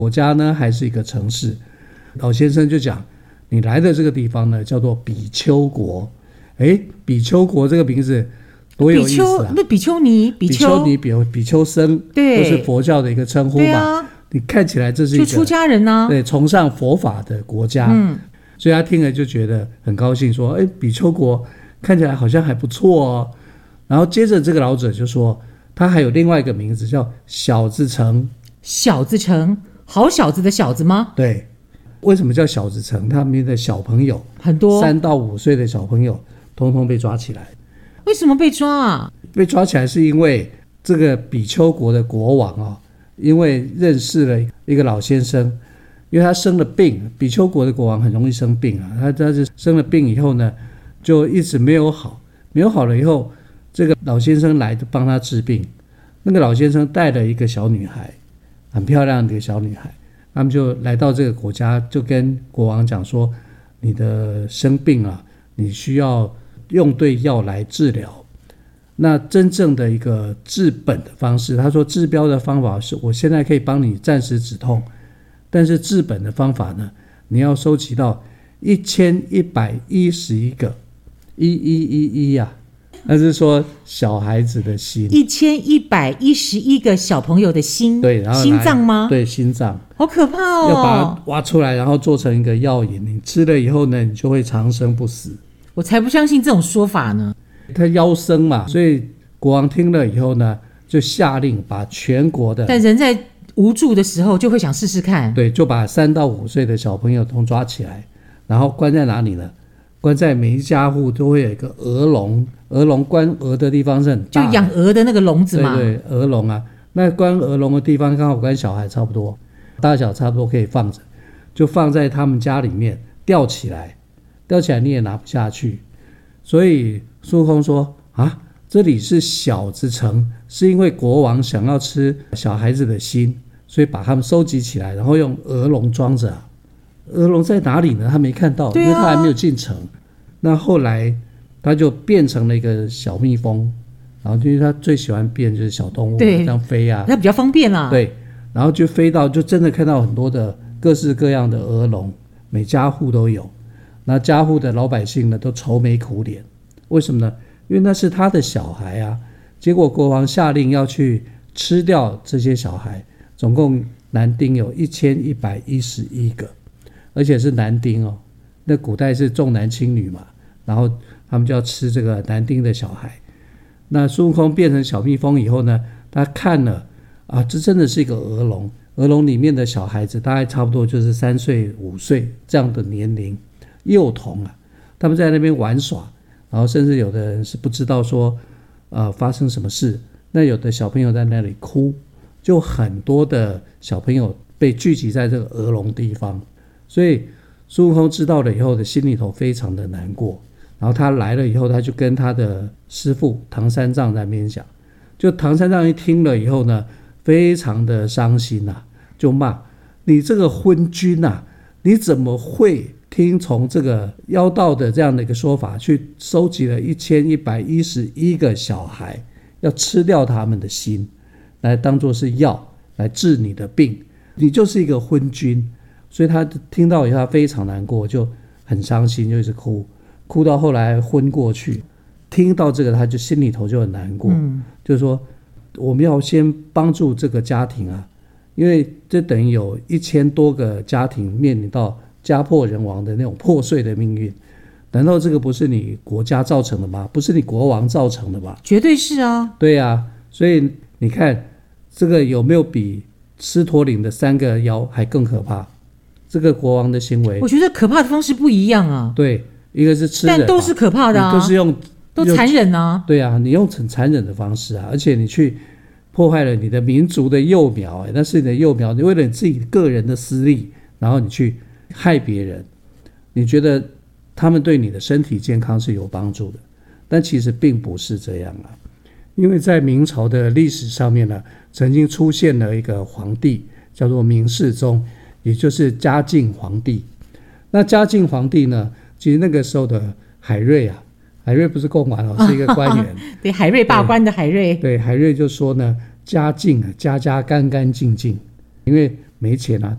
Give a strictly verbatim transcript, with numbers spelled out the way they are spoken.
国家呢还是一个城市？老先生就讲，你来的这个地方呢叫做比丘国。诶，比丘国这个名字多有意思啊！ 那比丘尼、比丘、 比丘尼、比比丘僧， 对， 都是佛教的一个称呼嘛。 对啊， 你看起来这是一个就出家人啊， 对，崇尚佛法的国家。嗯，所以他听了就觉得很高兴，说：“哎，比丘国看起来好像还不错哦。”然后接着这个老者就说，他还有另外一个名字叫小子城。 小子城，好小子的小子吗？ 对，为什么叫小子城？他们的小朋友很多， 三到五岁的小朋友通通被抓起来。 为什么被抓啊？ 被抓起来是因为这个比丘国的国王啊、哦，因为认识了一个老先生，因为他生了病，比丘国的国王很容易生病啊，他他是生了病以后呢，就一直没有好，没有好了以后，这个老先生来帮他治病。那个老先生带了一个小女孩，很漂亮的一个小女孩，他们就来到这个国家，就跟国王讲说，你的生病啊，你需要用对药来治疗。那真正的一个治本的方式，他说治标的方法是我现在可以帮你暂时止痛，但是治本的方法呢，你要收集到一千一百一十一个一一一一呀，那是说小孩子的心， 一千一百一十一个小朋友的心， 对，然后心脏吗？ 对，心脏， 好可怕哦！ 要把它挖出来，然后做成一个药引，你吃了以后呢，你就会长生不死。 我才不相信这种说法呢。 他妖僧嘛，所以国王听了以后呢，就下令把全国的， 但人在无助的时候就会想试试看， 对，就把三到五岁的小朋友都抓起来，然后关在哪里呢？关在每一家户都会有一个鹅笼，鹅笼关鹅的地方是很大的， 就养鹅的那个笼子嘛， 对对，鹅笼啊，那关鹅笼的地方刚好跟小孩差不多，大小差不多可以放着，就放在他们家里面，吊起来，吊起来你也拿不下去，所以孙悟空说啊，这里是小子城，是因为国王想要吃小孩子的心，所以把他们收集起来，然后用鹅笼装着啊。鹅笼在哪里呢？他没看到， 啊、因为他还没有进城。那后来他就变成了一个小蜜蜂，然后因为他最喜欢变就是小动物，这样飞啊， 它比较方便啦。 对，然后就飞到，就真的看到很多的各式各样的鹅笼，每家户都有。那家户的老百姓呢，都愁眉苦脸，为什么呢？因为那是他的小孩啊。结果国王下令要去吃掉这些小孩，总共男丁有一千一百一十一个，而且是男丁哦。那古代是重男轻女嘛，然后他们就要吃这个男丁的小孩。那孙悟空变成小蜜蜂以后呢，他看了啊，这真的是一个鹅笼，鹅笼里面的小孩子大概差不多就是三岁五岁这样的年龄，幼童啊，他们在那边玩耍，然后甚至有的人是不知道说呃发生什么事，那有的小朋友在那里哭，就很多的小朋友被聚集在这个鹅笼地方，所以孙悟空知道了以后的心里头非常的难过，然后他来了以后，他就跟他的师父唐三藏在那边讲，就唐三藏一听了以后呢，非常的伤心啊，就骂你这个昏君啊，你怎么会听从这个妖道的这样的一个说法，去收集了一千一百一十一个小孩，要吃掉他们的心，来当作是药来治你的病，你就是一个昏君。所以他听到以后他非常难过，就很伤心，就一直哭，哭到后来昏过去。听到这个他就心里头就很难过、嗯、就是说我们要先帮助这个家庭啊，因为这等于有一千多个家庭面临到家破人亡的那种破碎的命运，难道这个不是你国家造成的吗？不是你国王造成的吗？ 绝对是啊。 对啊，所以你看这个有没有比狮驼岭的三个妖还更可怕？这个国王的行为， 我觉得可怕的方式不一样啊。 对，一个是吃人、啊， 但都是可怕的啊， 都是用都残忍啊。 对啊，你用很残忍的方式啊，而且你去破坏了你的民族的幼苗，那是你的幼苗，你为了你自己个人的私利，然后你去害别人，你觉得他们对你的身体健康是有帮助的，但其实并不是这样啊。因为在明朝的历史上面呢，曾经出现了一个皇帝叫做明世宗，也就是嘉靖皇帝。那嘉靖皇帝呢，其实那个时候的海瑞啊，海瑞不是贡丸哦，是一个官员。 对，海瑞罢官的海瑞。 对，海瑞就说呢，嘉靖啊，家家干干净净，因为没钱啊，